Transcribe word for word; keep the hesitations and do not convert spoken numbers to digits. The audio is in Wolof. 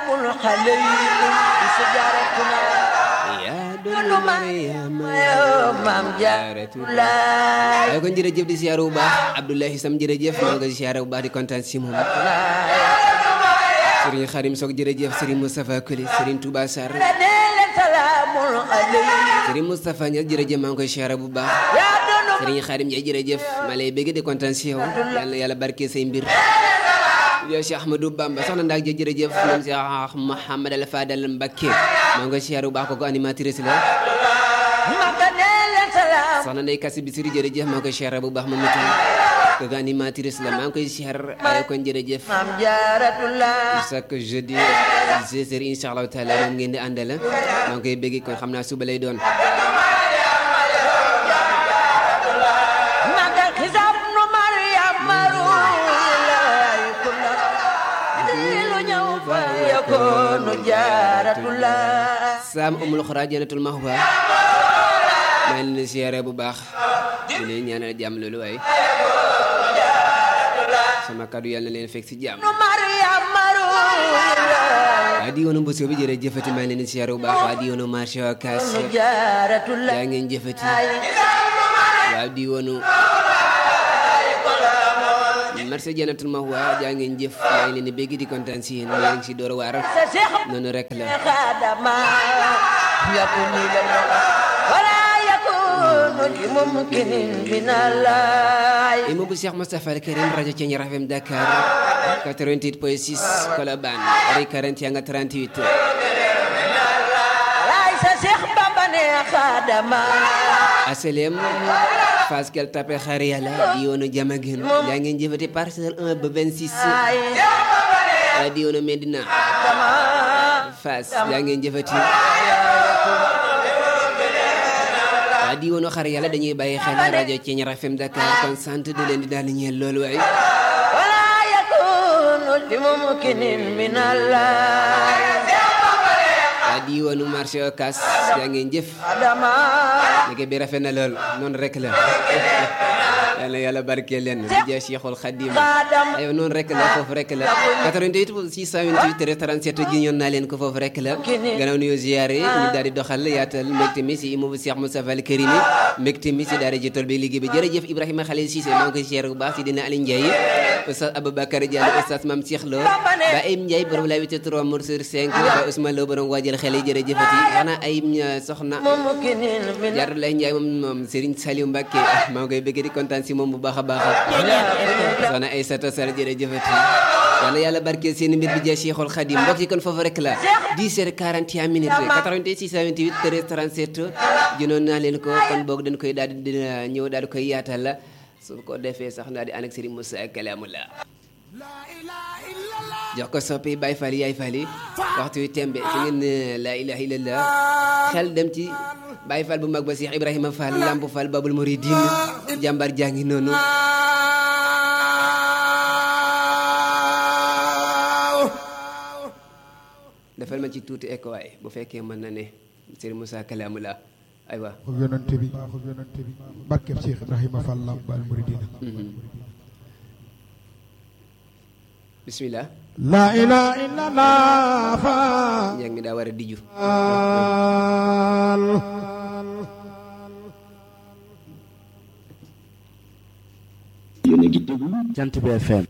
yaa doon Mariama maam Jaaratulaay ay kon jërëjëf di siyaare bu baax Abdoulaye Sam jërëjëf maa ngi siyaare bu baax di kontaan si moom Serigne Xarim Sock jërëjëf Serigne Moustapha Koli Serigne Touba Sarr Serigne Moustapha Niass jërëjëf maa ngi koy siyaare bu baax Serigne Xarim Ndiaye jërëjëf maa lay bëgg di kontaan si yow yal na yàlla barke say mbir yow Cheikh Ahmadou Bamba soxna Ndak Dia jërëjëf moom Cheikh Mouhamed Al Fadal Mbacké maa ngi koy siyaare bu baax kooku animatrice la soxna Ndeye Kassi Bisiri jërëjëf maa ngi koy siyaare bu baax moom itam kooku animatrice la maa ngi koy siyaare ay kon jërëjëf chaque jeudi seize heures incha allahu taala moom ngeen di àndal maa ngi koy bëgg kon xam naa suba lay doon Sam umul xura janatul mahwa maa ngi leen di siyaare bu baax di leen ñaanal jàmm loolu waaye sama kaddu yàlla na leen fekk si jàmm waa di woonu mbosoo bi jërëjëfati maa ngi leen di siyaare bu baax waa di woonu marché Ocass yaa ngeen jëfati waa di woonu marché janatul mahwa jaa ngeen jëf maa ngi leen di bégg di kontaan si yéen maa ngi si door a waar noonu rek la imamu Cheikh Moustapha Al Karim rajo Thiéniere F M Dakar quatre-vingt-huit point six Colobane ari quarante nga trente-huit asalem Fass Gueule Tapée xaar yàlla di yoonu Diamaguène yaa ngeen jëfati parcelle un ba vingt-six di yoonu Medina Fass yaa ngeen jëfati di yoonu xaar yàlla dañuy bàyyi xel rajo Thiéniere F M Dakar kon sant di leen di daal di ñeel loolu waaye di woonu marché Ocass yaa ngeen jëf liggéey bi rafet na lool noonu rek la yal na yàlla barkeel leen di Cheikhul Khadim ayo noonu rek la foofu rek la quatre-vingt-huit six cent vingt-huit trente-sept ji ñoon naa leen ko foofu rek la gannaaw nuyoo ziyaare ñu daal di doxal yaatal mbégte mi si imamu Cheikh Moustapha Al Karim mbégte mi si daara ji tool bi liggéey bi jërëjëf Ibrahima Khalil Cissé maa ngi koy siyaare bu baax si dina Aliou Ndiaye Oustaz Aboubacar Diallo Oustaz Mame Cheikh Lo ba Ayim Ndiaye borom la huit trois morts sur cinq ba Ousmane Lo borom waajal xel yi jërëjëfati xanaa Ayim soxna Jaar lay Ndiaye moom moom Serigne Saliou Mbacké maa ngi koy bëgg di kontaan si moom bu baax a baax soxna Aïssata Sall jërëjëfati yàlla yàlla barkeel seen mbir bi jeex Cheikhul Khadim mbokk yi kon foofu rek la dix heures quarante et un minutes quatre-vingt-huit six cent vingt-huit treize trente-sept jënoon naa leen ko kon boog dañ koy daal di ñëw daal di koy yaatal la su ko defee sax daal di ànd ak Serigne Moussa Kalamullah jox ko soppi Baye Fall yaay Fall yi waxtu wi tembe fi ngeen la ilaha illallah xel dem ci Baye Fall bu mag ba Cheikh Ibrahima Fall Lamp Fall Babul Mouridine jàmbar jàngi noonu defal ma ci tuuti écho waay bu fekkee mën na ne Serigne Moussa Kalamullah aywa ko yonante bi ko yonante bi barke Cheikh Ibrahima Fall Lamp Babul Mouridine bismillah la ilaha illallah fa yaa ngi daa war a diju yéen a ngi déglu Jant Bi F M